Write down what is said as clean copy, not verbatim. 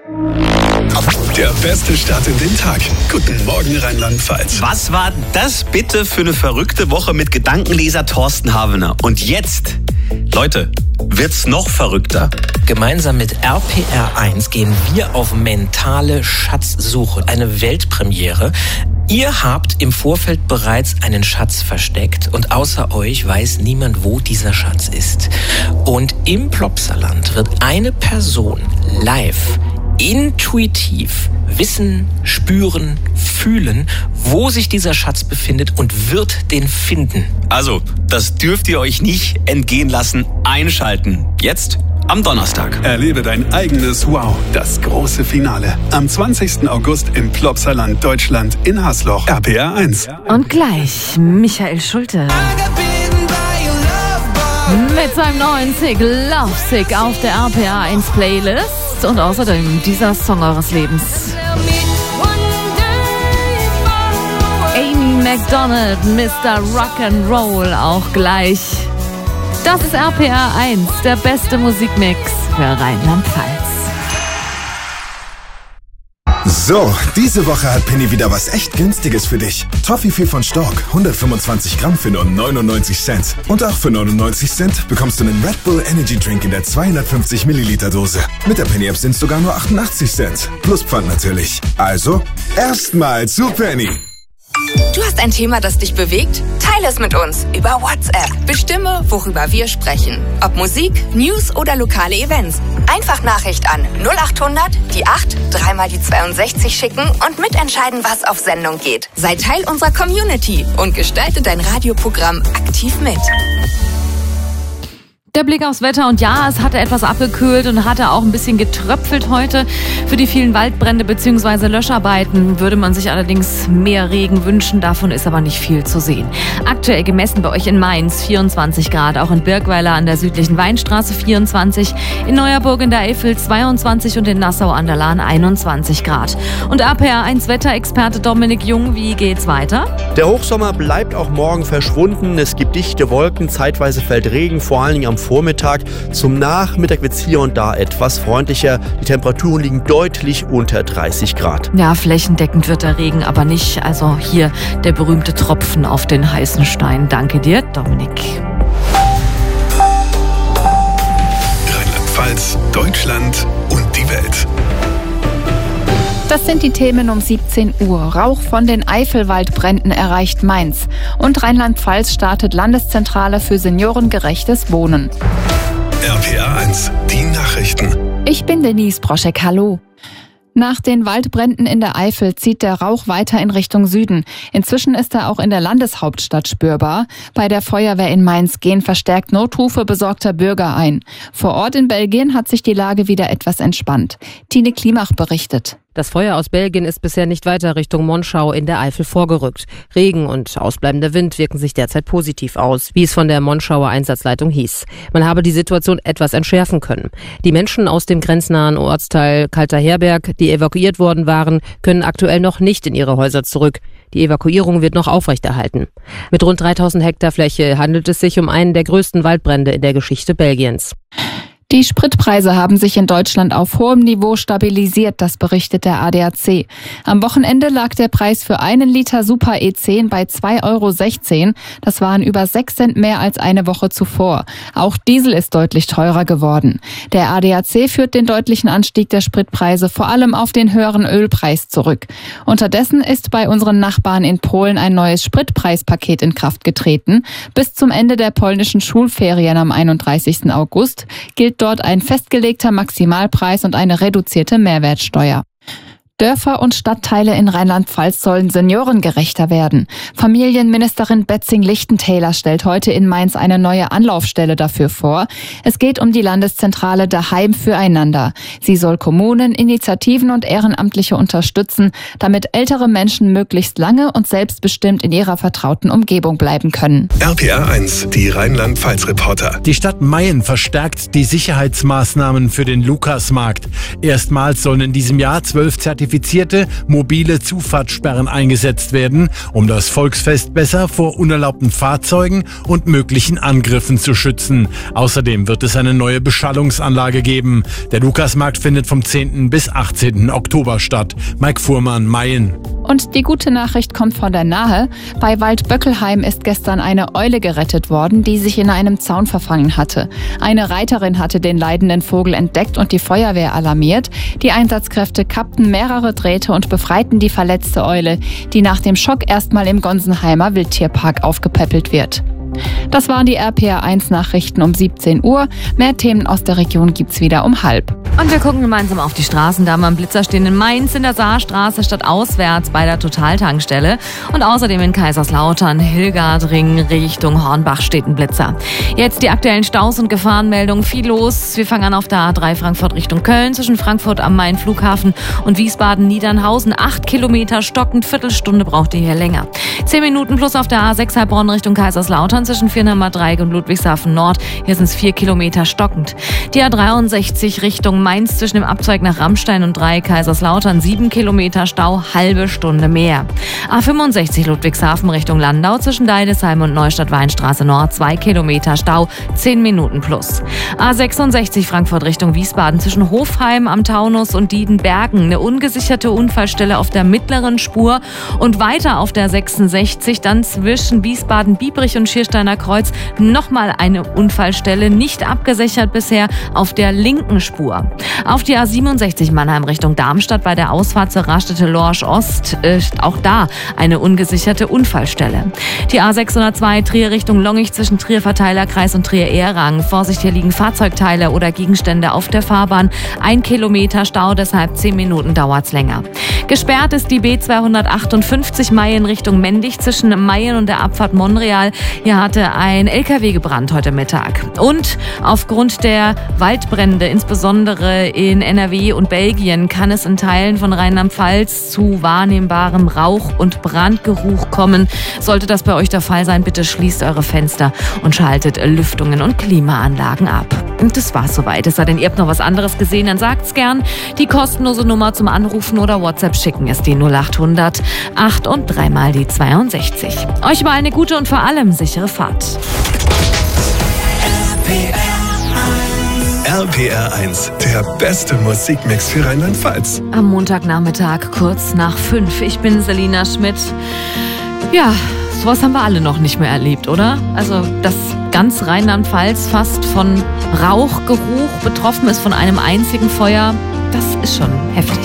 Der beste Start in den Tag. Guten Morgen, Rheinland-Pfalz. Was war das bitte für eine verrückte Woche mit Gedankenleser Thorsten Havener? Und jetzt, Leute, wird's noch verrückter. Gemeinsam mit RPR1 gehen wir auf mentale Schatzsuche. Eine Weltpremiere. Ihr habt im Vorfeld bereits einen Schatz versteckt und außer euch weiß niemand, wo dieser Schatz ist. Und im Plopsaland wird eine Person live, intuitiv wissen, spüren, fühlen, wo sich dieser Schatz befindet und wird den finden. Also, das dürft ihr euch nicht entgehen lassen. Einschalten. Jetzt am Donnerstag. Erlebe dein eigenes Wow, das große Finale. Am 20. August im Plopsaland Deutschland in Hasloch. RPR1. Und gleich Michael Schulte mit seinem neuen Single Love Sick auf der RPR1 Playlist und außerdem dieser Song eures Lebens. Amy Macdonald, Mr. Rock'n'Roll auch gleich. Das ist RPR1, der beste Musikmix für Rheinland-Pfalz. So, diese Woche hat Penny wieder was echt Günstiges für dich. Toffifee von Stork, 125 Gramm für nur 99 Cent. Und auch für 99 Cent bekommst du einen Red Bull Energy Drink in der 250 Milliliter Dose. Mit der Penny App sind es sogar nur 88 Cent. Plus Pfand natürlich. Also, erstmal zu Penny. Du hast ein Thema, das dich bewegt? Teile es mit uns über WhatsApp. Bestimme, worüber wir sprechen. Ob Musik, News oder lokale Events. Einfach Nachricht an 0800 die 8 3 mal die 62 schicken und mitentscheiden, was auf Sendung geht. Sei Teil unserer Community und gestalte dein Radioprogramm aktiv mit. Der Blick aufs Wetter und ja, es hatte etwas abgekühlt und hatte auch ein bisschen getröpfelt heute. Für die vielen Waldbrände bzw. Löscharbeiten würde man sich allerdings mehr Regen wünschen. Davon ist aber nicht viel zu sehen. Aktuell gemessen bei euch in Mainz 24 Grad, auch in Birkweiler an der südlichen Weinstraße 24, in Neuerburg in der Eifel 22 und in Nassau an der Lahn 21 Grad. Und RPR1 Wetterexperte Dominik Jung, wie geht's weiter? Der Hochsommer bleibt auch morgen verschwunden. Es gibt dichte Wolken, zeitweise fällt Regen, vor allen Dingen am Vormittag. Zum Nachmittag wird es hier und da etwas freundlicher. Die Temperaturen liegen deutlich unter 30 Grad. Ja, flächendeckend wird der Regen aber nicht. Also hier der berühmte Tropfen auf den heißen Stein. Danke dir, Dominik. Rheinland-Pfalz, Deutschland und die Welt. Das sind die Themen um 17 Uhr. Rauch von den Eifelwaldbränden erreicht Mainz. Und Rheinland-Pfalz startet Landeszentrale für seniorengerechtes Wohnen. RPR1, die Nachrichten. Ich bin Denise Broschek, hallo. Nach den Waldbränden in der Eifel zieht der Rauch weiter in Richtung Süden. Inzwischen ist er auch in der Landeshauptstadt spürbar. Bei der Feuerwehr in Mainz gehen verstärkt Notrufe besorgter Bürger ein. Vor Ort in Belgien hat sich die Lage wieder etwas entspannt. Tine Klimach berichtet. Das Feuer aus Belgien ist bisher nicht weiter Richtung Monschau in der Eifel vorgerückt. Regen und ausbleibender Wind wirken sich derzeit positiv aus, wie es von der Monschauer Einsatzleitung hieß. Man habe die Situation etwas entschärfen können. Die Menschen aus dem grenznahen Ortsteil Kalter Herberg, die evakuiert worden waren, können aktuell noch nicht in ihre Häuser zurück. Die Evakuierung wird noch aufrechterhalten. Mit rund 3000 Hektar Fläche handelt es sich um einen der größten Waldbrände in der Geschichte Belgiens. Die Spritpreise haben sich in Deutschland auf hohem Niveau stabilisiert, das berichtet der ADAC. Am Wochenende lag der Preis für einen Liter Super E10 bei 2,16 €. Das waren über 6 Cent mehr als eine Woche zuvor. Auch Diesel ist deutlich teurer geworden. Der ADAC führt den deutlichen Anstieg der Spritpreise vor allem auf den höheren Ölpreis zurück. Unterdessen ist bei unseren Nachbarn in Polen ein neues Spritpreispaket in Kraft getreten. Bis zum Ende der polnischen Schulferien am 31. August gilt dort ein festgelegter Maximalpreis und eine reduzierte Mehrwertsteuer. Dörfer und Stadtteile in Rheinland-Pfalz sollen seniorengerechter werden. Familienministerin Betzing-Lichtenthaler stellt heute in Mainz eine neue Anlaufstelle dafür vor. Es geht um die Landeszentrale Daheim füreinander. Sie soll Kommunen, Initiativen und Ehrenamtliche unterstützen, damit ältere Menschen möglichst lange und selbstbestimmt in ihrer vertrauten Umgebung bleiben können. RPR1, die Rheinland-Pfalz-Reporter. Die Stadt Mayen verstärkt die Sicherheitsmaßnahmen für den Lukasmarkt. Erstmals sollen in diesem Jahr 12 zertifizierte zertifizierte mobile Zufahrtssperren eingesetzt werden, um das Volksfest besser vor unerlaubten Fahrzeugen und möglichen Angriffen zu schützen. Außerdem wird es eine neue Beschallungsanlage geben. Der Lukasmarkt findet vom 10. bis 18. Oktober statt. Mike Fuhrmann, Mayen. Und die gute Nachricht kommt von der Nahe. Bei Waldböckelheim ist gestern eine Eule gerettet worden, die sich in einem Zaun verfangen hatte. Eine Reiterin hatte den leidenden Vogel entdeckt und die Feuerwehr alarmiert. Die Einsatzkräfte kappten mehrere Drähte und befreiten die verletzte Eule, die nach dem Schock erstmal im Gonsenheimer Wildtierpark aufgepäppelt wird. Das waren die RPR1-Nachrichten um 17 Uhr. Mehr Themen aus der Region gibt's wieder um 12:30. Und wir gucken gemeinsam auf die Straßen. Da haben wir einen Blitzer stehen in Mainz in der Saarstraße statt auswärts bei der Totaltankstelle. Und außerdem in Kaiserslautern, Hilgardring Richtung Hornbach steht ein Blitzer. Jetzt die aktuellen Staus und Gefahrenmeldungen. Viel los. Wir fangen an auf der A3 Frankfurt Richtung Köln zwischen Frankfurt am Main Flughafen und Wiesbaden-Niedernhausen. 8 Kilometer stockend, Viertelstunde braucht ihr hier länger. 10 Minuten plus auf der A6 Heilbronn Richtung Kaiserslautern zwischen Viernheimer Dreieck und Ludwigshafen Nord. Hier sind es 4 Kilometer stockend. Die A63 Richtung Mainz zwischen dem Abzweig nach Rammstein und Dreieck Kaiserslautern 7 Kilometer Stau, halbe Stunde mehr. A65 Ludwigshafen Richtung Landau zwischen Deidesheim und Neustadt-Weinstraße Nord 2 Kilometer Stau, 10 Minuten plus. A66 Frankfurt Richtung Wiesbaden zwischen Hofheim am Taunus und Diedenbergen eine ungesicherte Unfallstelle auf der mittleren Spur und weiter auf der 66 dann zwischen Wiesbaden-Biebrich und Schiersteiner Kreuz nochmal eine Unfallstelle, nicht abgesichert bisher auf der linken Spur. Auf die A67 Mannheim Richtung Darmstadt bei der Ausfahrt zur Raststätte Lorsch Ost ist auch da eine ungesicherte Unfallstelle. Die A602 Trier Richtung Longich zwischen Trier Verteilerkreis und Trier Ehrang. Vorsicht, hier liegen Fahrzeugteile oder Gegenstände auf der Fahrbahn. 1 Kilometer Stau, deshalb 10 Minuten dauert's länger. Gesperrt ist die B258 Mayen Richtung Mendig zwischen Mayen und der Abfahrt Monreal. Hier hatte ein LKW gebrannt heute Mittag. Und aufgrund der Waldbrände, insbesondere in NRW und Belgien, kann es in Teilen von Rheinland-Pfalz zu wahrnehmbarem Rauch- und Brandgeruch kommen. Sollte das bei euch der Fall sein, bitte schließt eure Fenster und schaltet Lüftungen und Klimaanlagen ab. Und das war's soweit. Es sei denn, ihr habt noch was anderes gesehen, dann sagt's gern. Die kostenlose Nummer zum Anrufen oder WhatsApp schicken ist die 0800 8 und 3 mal die 62. Euch überall eine gute und vor allem sichere Fahrt. RPR1, der beste Musikmix für Rheinland-Pfalz. Am Montagnachmittag, kurz nach 5. Ich bin Selina Schmidt. Ja, sowas haben wir alle noch nicht mehr erlebt, oder? Also, dass ganz Rheinland-Pfalz fast von Rauchgeruch betroffen ist, von einem einzigen Feuer, das ist schon heftig.